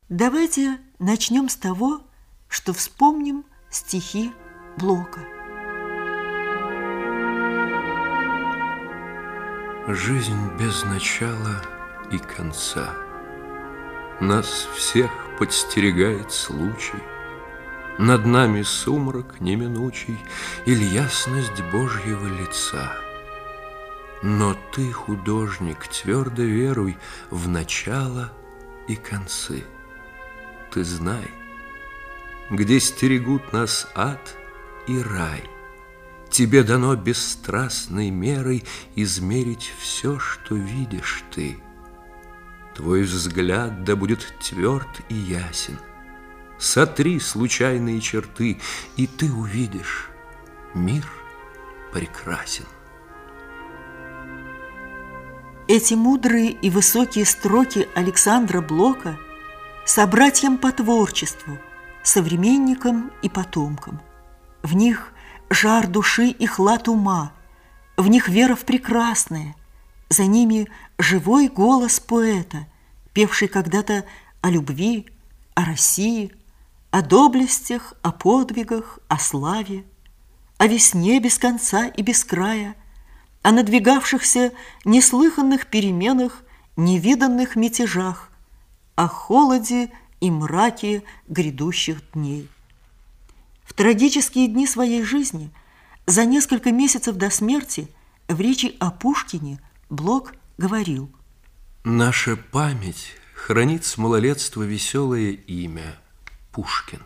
Давайте начнем с того, что вспомним стихи Блока. Жизнь без начала и конца. Нас всех подстерегает случай. Над нами сумрак неминучий или ясность Божьего лица. Но ты, художник, твердо веруй в начало и концы. Ты знай, где стерегут нас ад и рай, тебе дано бесстрастной мерой измерить все, что видишь ты. Твой взгляд да будет тверд и ясен. Сотри случайные черты, и ты увидишь, мир прекрасен. Эти мудрые и высокие строки Александра Блока собратьям по творчеству, современникам и потомкам. В них жар души и хлад ума, в них вера в прекрасное, за ними живой голос поэта, певший когда-то о любви, о России, о доблестях, о подвигах, о славе, о весне без конца и без края, о надвигавшихся неслыханных переменах, невиданных мятежах, о холоде и мраке грядущих дней. В трагические дни своей жизни, за несколько месяцев до смерти, в речи о Пушкине Блок говорил: «Наша память хранит с малолетства веселое имя Пушкин.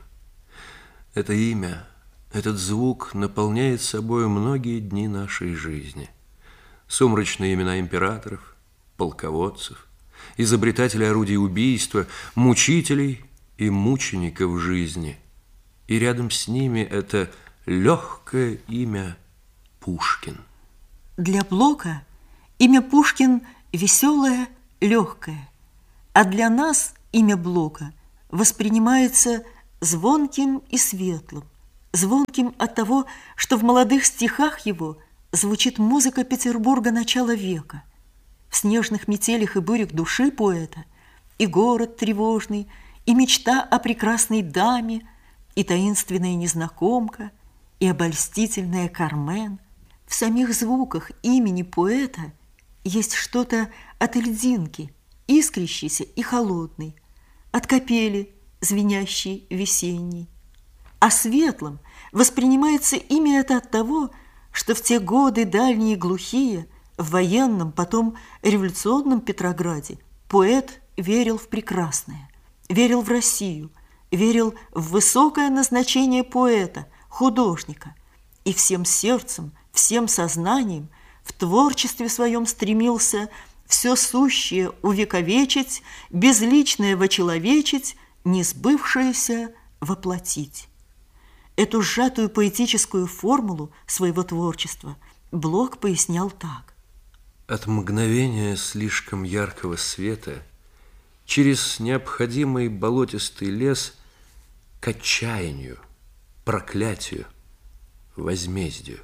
Это имя, этот звук наполняет собой многие дни нашей жизни. Сумрачные имена императоров, полководцев, изобретателей орудий убийства, мучителей и мучеников жизни. И рядом с ними это легкое имя Пушкин». Для Блока имя Пушкин веселое, легкое, а для нас имя Блока воспринимается звонким и светлым, звонким от того, что в молодых стихах его звучит музыка Петербурга начала века. В снежных метелях и бурях души поэта и город тревожный, и мечта о прекрасной даме, и таинственная незнакомка, и обольстительная Кармен. В самих звуках имени поэта есть что-то от льдинки, искрящейся и холодной, от капели, звенящей весенней. А светлым воспринимается имя это от того, что в те годы дальние и глухие, в военном, потом революционном Петрограде поэт верил в прекрасное, верил в Россию, верил в высокое назначение поэта, художника, и всем сердцем, всем сознанием в творчестве своем стремился все сущее увековечить, безличное вочеловечить, несбывшееся воплотить. Эту сжатую поэтическую формулу своего творчества Блок пояснял так. От мгновения слишком яркого света через необходимый болотистый лес к отчаянию, проклятию, возмездию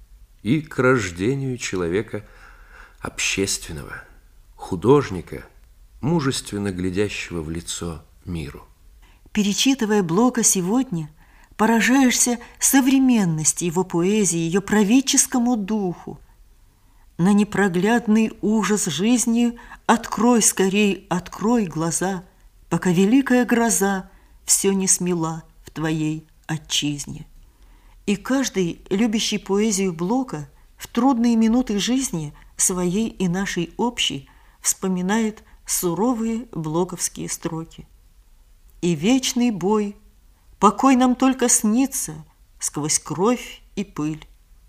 и к рождению человека общественного, художника, мужественно глядящего в лицо миру. Перечитывая Блока сегодня, поражаешься современности его поэзии, ее правительскому духу. На непроглядный ужас жизни открой скорей, открой глаза, пока великая гроза все не смела в твоей отчизне. И каждый, любящий поэзию Блока, в трудные минуты жизни своей и нашей общей вспоминает суровые блоковские строки. И вечный бой, покой нам только снится сквозь кровь и пыль.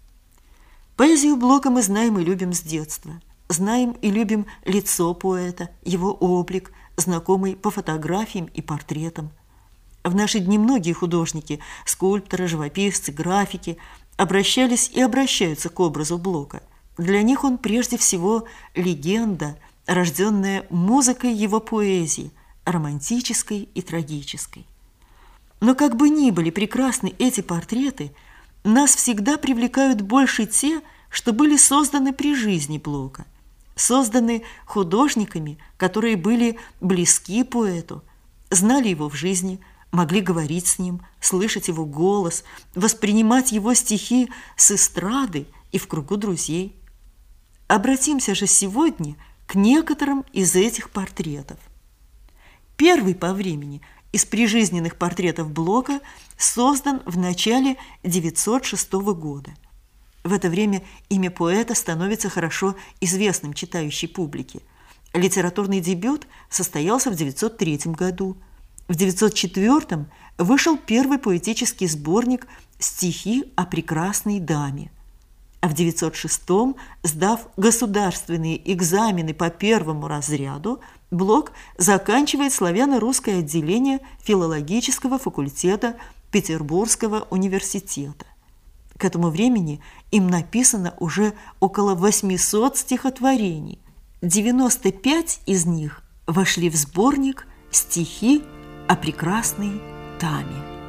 Поэзию Блока мы знаем и любим с детства. Знаем и любим лицо поэта, его облик, знакомый по фотографиям и портретам. В наши дни многие художники, скульпторы, живописцы, графики обращались и обращаются к образу Блока. Для них он прежде всего легенда, рожденная музыкой его поэзии, романтической и трагической. Но как бы ни были прекрасны эти портреты, нас всегда привлекают больше те, что были созданы при жизни Блока, созданы художниками, которые были близки поэту, знали его в жизни, могли говорить с ним, слышать его голос, воспринимать его стихи с эстрады и в кругу друзей. Обратимся же сегодня к некоторым из этих портретов. Первый по времени из прижизненных портретов Блока создан в начале 906 года. В это время имя поэта становится хорошо известным читающей публике. Литературный дебют состоялся в 903 году. В 904 вышел первый поэтический сборник «Стихи о прекрасной даме». А в 906, сдав государственные экзамены по первому разряду, Блок заканчивает славяно-русское отделение филологического факультета Петербургского университета. К этому времени им написано уже около 800 стихотворений. 95 из них вошли в сборник «Стихи о прекрасной даме».